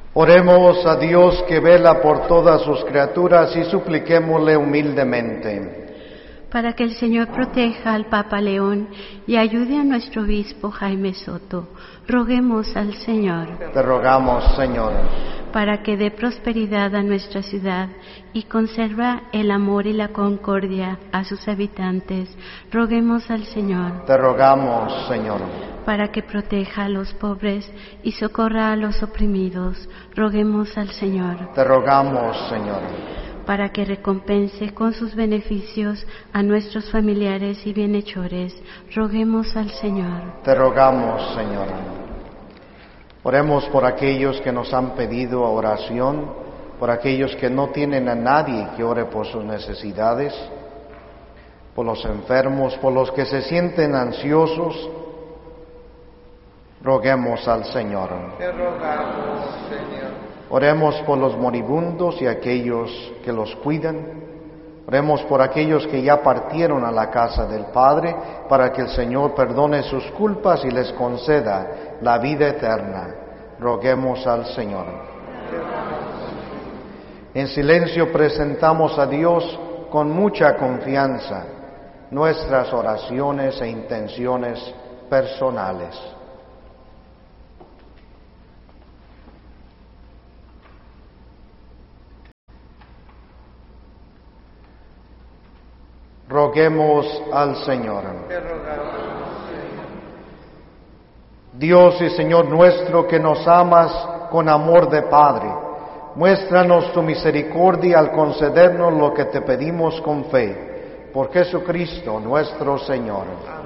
Oremos a Dios que vela por todas sus criaturas y supliquémosle humildemente. Para que el Señor proteja al Papa León y ayude a nuestro obispo Jaime Soto, roguemos al Señor. Te rogamos, Señor. Para que dé prosperidad a nuestra ciudad y conserva el amor y la concordia a sus habitantes, roguemos al Señor. Te rogamos, Señor. Para que proteja a los pobres y socorra a los oprimidos, roguemos al Señor. Te rogamos, Señor. Para que recompense con sus beneficios a nuestros familiares y bienhechores, roguemos al Señor. Te rogamos, Señor. Oremos por aquellos que nos han pedido oración, por aquellos que no tienen a nadie que ore por sus necesidades, por los enfermos, por los que se sienten ansiosos. Roguemos al Señor. Te rogamos, Señor. Oremos por los moribundos y aquellos que los cuidan. Oremos por aquellos que ya partieron a la casa del Padre, para que el Señor perdone sus culpas y les conceda la vida eterna. Roguemos al Señor. En silencio presentamos a Dios con mucha confianza nuestras oraciones e intenciones personales. Roguemos al Señor. Te rogamos, Señor. Dios y Señor nuestro, que nos amas con amor de Padre, muéstranos tu misericordia al concedernos lo que te pedimos con fe. Por Jesucristo nuestro Señor.